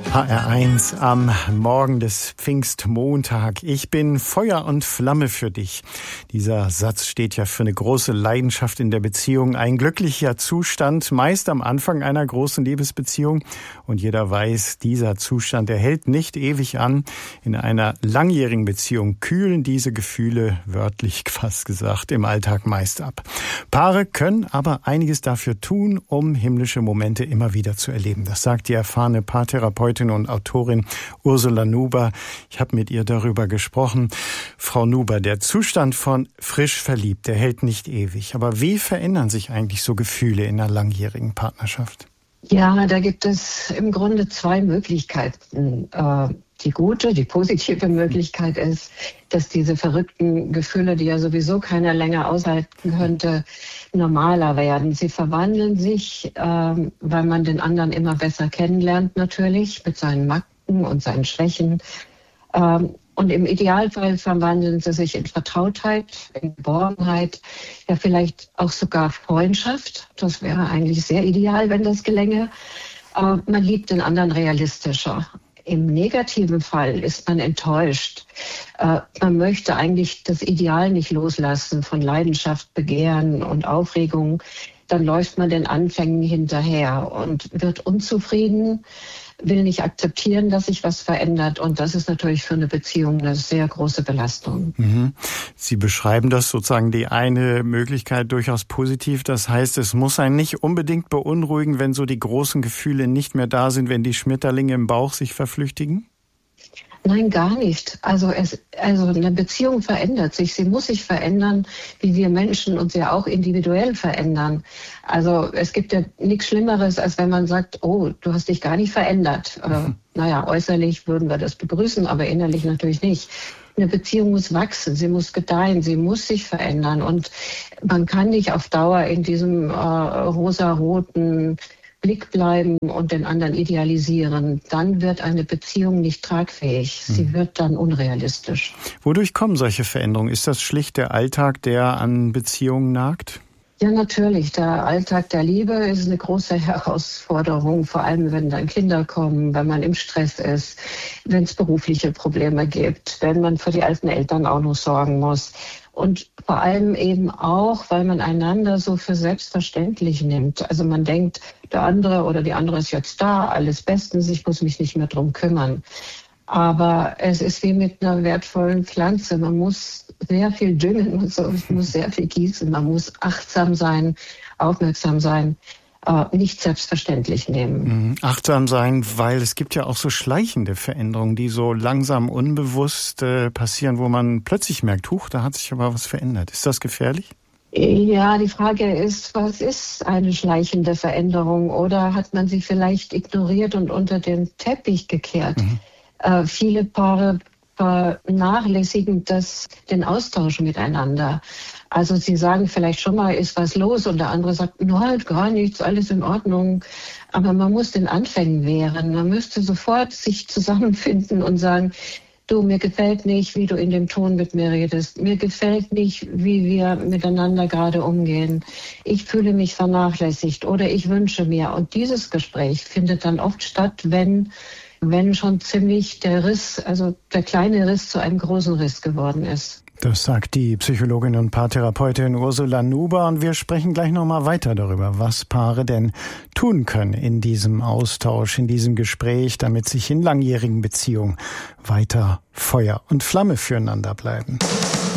HR1 am Morgen des Pfingstmontag. Ich bin Feuer und Flamme für dich. Dieser Satz steht ja für eine große Leidenschaft in der Beziehung. Ein glücklicher Zustand, meist am Anfang einer großen Liebesbeziehung. Und jeder weiß, dieser Zustand, der hält nicht ewig an. In einer langjährigen Beziehung kühlen diese Gefühle, wörtlich fast gesagt, im Alltag meist ab. Paare können aber einiges dafür tun, um himmlische Momente immer wieder zu erleben. Das sagt die erfahrene Paartherapeutin und Autorin Ursula Nuber. Ich habe mit ihr darüber gesprochen. Frau Nuber, der Zustand von frisch verliebt, der hält nicht ewig. Aber wie verändern sich eigentlich so Gefühle in einer langjährigen Partnerschaft? Ja, da gibt es im Grunde zwei Möglichkeiten. Die gute, die positive Möglichkeit ist, dass diese verrückten Gefühle, die ja sowieso keiner länger aushalten könnte, normaler werden. Sie verwandeln sich, weil man den anderen immer besser kennenlernt natürlich, mit seinen Macken und seinen Schwächen. Und im Idealfall verwandeln sie sich in Vertrautheit, in Geborgenheit, ja vielleicht auch sogar Freundschaft. Das wäre eigentlich sehr ideal, wenn das gelänge. Aber man liebt den anderen realistischer. Im negativen Fall ist man enttäuscht. Man möchte eigentlich das Ideal nicht loslassen von Leidenschaft, Begehren und Aufregung. Dann läuft man den Anfängen hinterher und wird unzufrieden, will nicht akzeptieren, dass sich was verändert. Und das ist natürlich für eine Beziehung eine sehr große Belastung. Sie beschreiben das sozusagen die eine Möglichkeit durchaus positiv. Das heißt, es muss einen nicht unbedingt beunruhigen, wenn so die großen Gefühle nicht mehr da sind, wenn die Schmetterlinge im Bauch sich verflüchtigen? Nein, gar nicht. Also eine Beziehung verändert sich. Sie muss sich verändern, wie wir Menschen uns ja auch individuell verändern. Also es gibt ja nichts Schlimmeres, als wenn man sagt, oh, du hast dich gar nicht verändert. Naja, äußerlich würden wir das begrüßen, aber innerlich natürlich nicht. Eine Beziehung muss wachsen, sie muss gedeihen, sie muss sich verändern. Und man kann nicht auf Dauer in diesem rosaroten Blick bleiben und den anderen idealisieren, dann wird eine Beziehung nicht tragfähig. Sie wird dann unrealistisch. Wodurch kommen solche Veränderungen? Ist das schlicht der Alltag, der an Beziehungen nagt? Ja, natürlich. Der Alltag der Liebe ist eine große Herausforderung, vor allem wenn dann Kinder kommen, wenn man im Stress ist, wenn es berufliche Probleme gibt, wenn man für die alten Eltern auch noch sorgen muss. Und vor allem eben auch, weil man einander so für selbstverständlich nimmt. Also man denkt, der andere oder die andere ist jetzt da, alles bestens, ich muss mich nicht mehr drum kümmern. Aber es ist wie mit einer wertvollen Pflanze. Man muss sehr viel düngen, man muss sehr viel gießen, man muss achtsam sein, aufmerksam sein. Nicht selbstverständlich nehmen. Achtsam sein, weil es gibt ja auch so schleichende Veränderungen, die so langsam unbewusst passieren, wo man plötzlich merkt, huch, da hat sich aber was verändert. Ist das gefährlich? Ja, die Frage ist, was ist eine schleichende Veränderung? Oder hat man sie vielleicht ignoriert und unter den Teppich gekehrt? Viele Paare vernachlässigen den Austausch miteinander. Also sie sagen vielleicht schon mal, ist was los? Und der andere sagt, nein, gar nichts, alles in Ordnung. Aber man muss den Anfängen wehren. Man müsste sofort sich zusammenfinden und sagen, du, mir gefällt nicht, wie du in dem Ton mit mir redest. Mir gefällt nicht, wie wir miteinander gerade umgehen. Ich fühle mich vernachlässigt oder ich wünsche mir. Und dieses Gespräch findet dann oft statt, wenn schon ziemlich der Riss, also der kleine Riss zu einem großen Riss geworden ist. Das sagt die Psychologin und Paartherapeutin Ursula Nuber. Und wir sprechen gleich nochmal weiter darüber, was Paare denn tun können in diesem Austausch, in diesem Gespräch, damit sich in langjährigen Beziehungen weiter Feuer und Flamme füreinander bleiben.